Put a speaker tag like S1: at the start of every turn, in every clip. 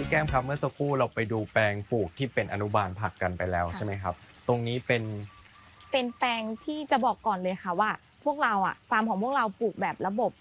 S1: แก้มครับเมื่อสักครู่เราไปดูแปลงปลูกที่เป็นอนุบาลผักกันไปแล้วใช่ไหมครับตรงนี้
S2: เป็นแปลงที่จะบอกก่อนเลยค่ะว่าพวกเราฟาร์มของพวกเราปลูกแบบระบบ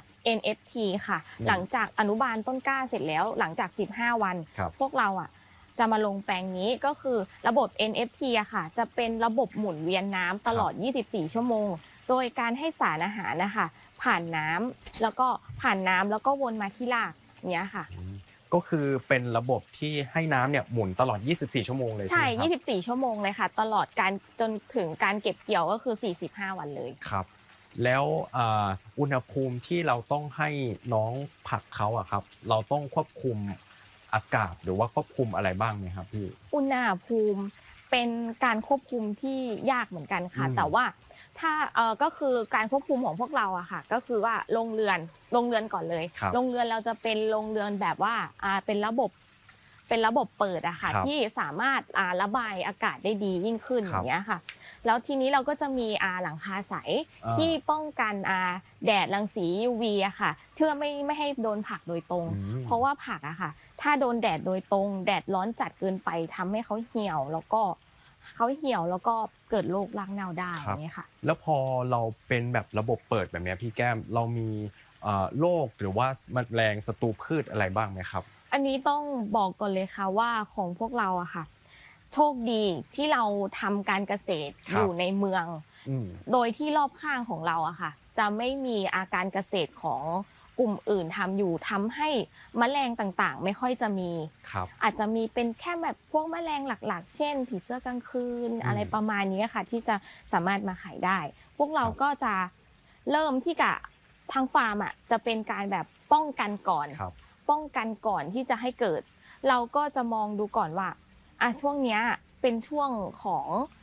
S2: NFT ค่ะหลังจากอนุบาลต้นกล้าเสร็จแล้วหลังจาก15วันพวกเราจะมาลงแปลงนี้ก็คือระบบ NFT ค่ะจะเป็นระบบหมุนเวียนน้ำตลอด24ชั่วโมงโดยการให้สารอาหารนะคะผ่านน้ำแล้วก็วนมาที่รากเนี้ยค่ะ
S1: ก็คือเป็นระบบที่ให้น้ำเนี่ยหมุนตลอด24ชั่วโมงเลยใช่
S2: ใช่
S1: ไหมครับ
S2: 24ชั่วโมงเลยค่ะตลอดการจนถึงการเก็บเกี่ยวก็คือ45วันเลย
S1: ครับแล้วอุณหภูมิที่เราต้องให้น้องผักเขาอะครับเราต้องควบคุมอากาศหรือว่าควบคุมอะไรบ้างไหมครับพี่
S2: อุณหภูมิเป็นการควบคุมที่ยากเหมือนกันค่ะแต่ว่าถ้าก็คือการควบคุมของพวกเราอะค่ะก็คือว่าโรงเรือนก่อนเลยโรงเรือนเราจะเป็นโรงเรือนแบบว่าเป็นระบบเปิดอะค่ะที่สามารถระบายอากาศได้ดียิ่งขึ้นอย่างเงี้ยค่ะแล้วทีนี้เราก็จะมีหลังคาใสที่ป้องกันแดดรังสี UV อะค่ะเพื่อไม่ให้โดนผักโดยตรงเพราะว่าผักอะค่ะถ้าโดนแดดโดยตรงแดดร้อนจัดเกินไปทำให้เขาเหี่ยวแล้วก็เกิดโรครากเน่าได้อย่างเงี้ยค่ะ
S1: แล้วพอเราเป็นแบบระบบเปิดแบบนี้พี่แก้มเรามีโรคหรือว่าแมลงศัตรูพืชอะไรบ้างไหมครับ
S2: อันนี้ต้องบอกก่อนเลยค่ะว่าของพวกเราอะค่ะโชคดีที่เราทำการเกษตรอยู่ในเมืองโดยที่รอบข้างของเราอะค่ะจะไม่มีอาการเกษตรของกลุ่มอื่นทำอยู่ทำให้แมลงต่างๆไม่ค่อยจะมีอาจจะมีเป็นแค่แบบพวกแมลงหลักๆเช่นผีเสื้อกลางคืนอะไรประมาณนี้ค่ะที่จะสามารถมาขายได้พวกเราก็จะเริ่มที่จะทางฟาร์มจะเป็นการแบบป้องกันก่อนที่จะให้เกิดเราก็จะมองดูก่อนว่าช่วงเนี้ยเป็นช่วงของ